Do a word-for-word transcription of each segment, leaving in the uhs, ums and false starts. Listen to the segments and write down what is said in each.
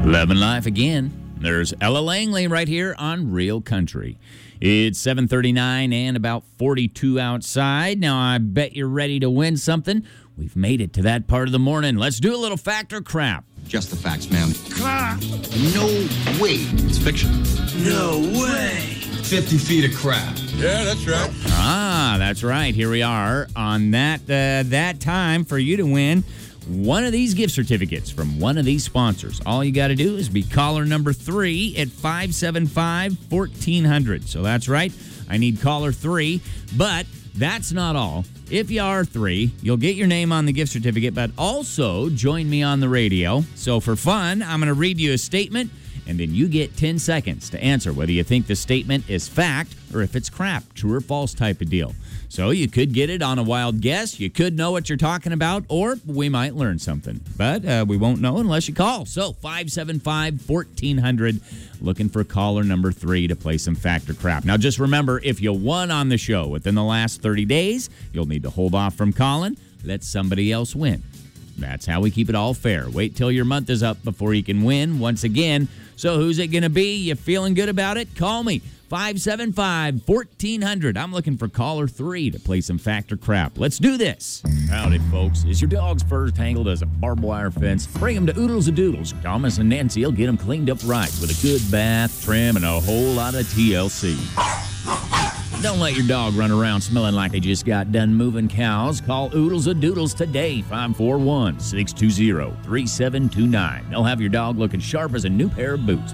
Loving life again. There's Ella Langley right here on Real Country. It's seven thirty-nine and about forty-two outside. Now, I bet you're ready to win something. We've made it to that part of the morning. Let's do a little fact or crap. Just the facts, ma'am. Crap. No way. It's fiction. No way. fifty feet of crap. Yeah, that's right. Ah, that's right. Here we are on that uh, that time for you to win one of these gift certificates from one of these sponsors. All you got to do is be caller number three at five seven five, one four zero zero. So that's right. I need caller three, but that's not all. If you are three, you'll get your name on the gift certificate, but also join me on the radio. So for fun, I'm going to read you a statement, and then you get ten seconds to answer whether you think the statement is fact or if it's crap, true or false type of deal. So you could get it on a wild guess, you could know what you're talking about, or we might learn something. But uh, we won't know unless you call. So five seven five, one four zero zero, looking for caller number three to play some fact or crap. Now just remember, if you won on the show within the last thirty days, you'll need to hold off from calling. Let somebody else win. That's how we keep it all fair. Wait till your month is up before you can win once again. So who's it going to be? You feeling good about it? Call me. five seven five, one four zero zero. I'm looking for caller three to play some fact or crap. Let's do this. Howdy, folks. Is your dog's fur tangled as a barbed wire fence? Bring him to Oodles of Doodles. Thomas and Nancy will get him cleaned up right with a good bath, trim, and a whole lot of T L C. Don't let your dog run around smelling like they just got done moving cows. Call Oodles of Doodles today, five four one, six two zero, three seven two nine. They'll have your dog looking sharp as a new pair of boots.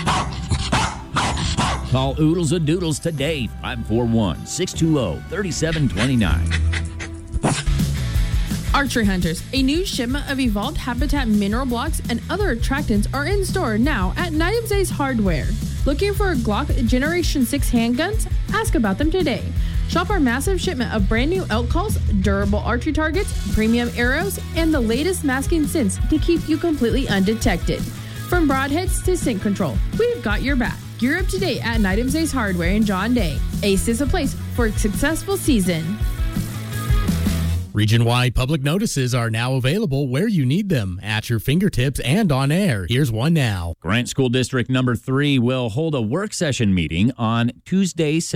Call Oodles of Doodles today, five four one, six two zero, three seven two nine. Archery Hunters, a new shipment of evolved habitat mineral blocks and other attractants are in store now at Nine Days Hardware. Looking for Glock Generation six handguns? Ask about them today. Shop our massive shipment of brand new elk calls, durable archery targets, premium arrows, and the latest masking scents to keep you completely undetected. From broadheads to scent control, we've got your back. Gear up today at Nine Days Hardware in John Day. Ace is a place for a successful season. Region-wide public notices are now available where you need them, at your fingertips and on air. Here's one now. Grant School District number three will hold a work session meeting on Tuesday,